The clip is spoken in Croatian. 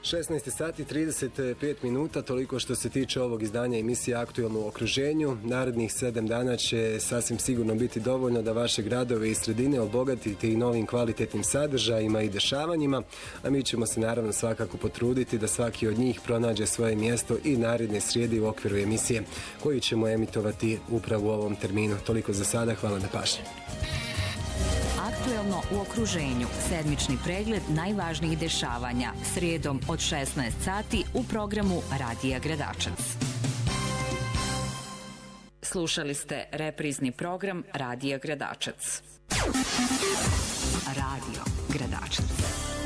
16 sati 35 minuta, toliko što se tiče ovog izdanja emisije Aktuelno u okruženju. Narednih 7 dana će sasvim sigurno biti dovoljno da vaše gradove i sredine obogatite i novim kvalitetnim sadržajima i dešavanjima, a mi ćemo se naravno svakako potruditi da svaki od njih pronađe svoje mjesto i naredne srijede u okviru emisije koju ćemo emitovati upravo u ovom terminu. Toliko za sada, hvala na pažnji. Aktuelno u okruženju, sedmični pregled najvažnijih dešavanja, srijedom od 16 sati u programu Radija Gradačac. Slušali ste reprizni program Radija Gradačac. Radio Gradačac.